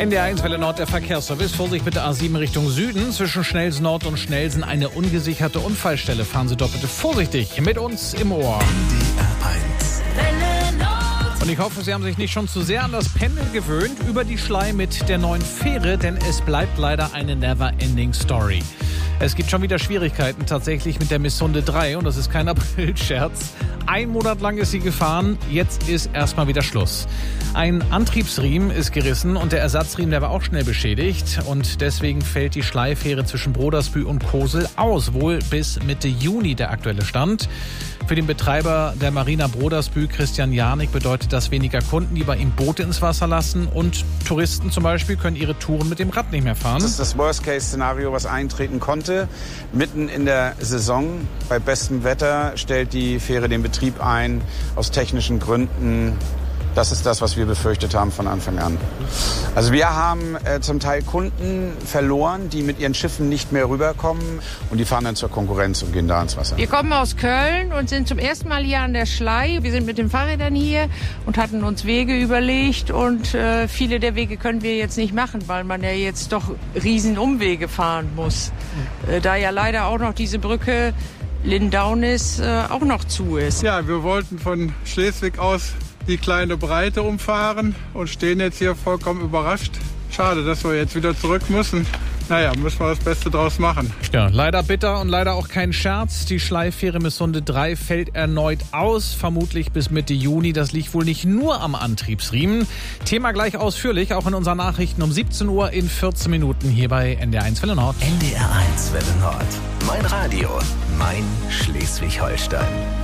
NDR1 Welle Nord, der Verkehrsservice. Vorsicht bitte A7 Richtung Süden. Zwischen Schnelsen Nord und Schnelsen eine ungesicherte Unfallstelle. Fahren Sie dort bitte vorsichtig mit uns im Ohr. NDR1 Welle Nord. Und ich hoffe, Sie haben sich nicht schon zu sehr an das Pendeln gewöhnt über die Schlei mit der neuen Fähre, denn es bleibt leider eine never-ending Story. Es gibt schon wieder Schwierigkeiten tatsächlich mit der Missunde 3 und das ist kein Aprilscherz. 1 Monat lang ist sie gefahren, jetzt ist erstmal wieder Schluss. Ein Antriebsriemen ist gerissen und der Ersatzriemen, der war auch schnell beschädigt. Und deswegen fällt die Schleifähre zwischen Brodersbü und Kosel aus, wohl bis Mitte Juni der aktuelle Stand. Für den Betreiber der Marina Brodersbü, Christian Janik, bedeutet das weniger Kunden, die bei ihm Boote ins Wasser lassen. Und Touristen zum Beispiel können ihre Touren mit dem Rad nicht mehr fahren. Das ist das Worst-Case-Szenario, was eintreten konnte. Mitten in der Saison, bei bestem Wetter, stellt die Fähre den Betrieb ein, aus technischen Gründen. Das ist das, was wir befürchtet haben von Anfang an. Also wir haben zum Teil Kunden verloren, die mit ihren Schiffen nicht mehr rüberkommen und die fahren dann zur Konkurrenz und gehen da ins Wasser. Wir kommen aus Köln und sind zum ersten Mal hier an der Schlei. Wir sind mit den Fahrrädern hier und hatten uns Wege überlegt und viele der Wege können wir jetzt nicht machen, weil man ja jetzt doch riesen Umwege fahren muss. Da ja leider auch noch diese Brücke Lindaunis auch noch zu ist. Ja, wir wollten von Schleswig aus die kleine Breite umfahren und stehen jetzt hier vollkommen überrascht. Schade, dass wir jetzt wieder zurück müssen. Naja, müssen wir das Beste draus machen. Ja, leider bitter und leider auch kein Scherz. Die Schleiffähre Missunde 3 fällt erneut aus, vermutlich bis Mitte Juni. Das liegt wohl nicht nur am Antriebsriemen. Thema gleich ausführlich, auch in unseren Nachrichten um 17 Uhr in 14 Minuten hier bei NDR1 Welle Nord. NDR1 Welle Nord. Mein Radio, mein Schleswig-Holstein.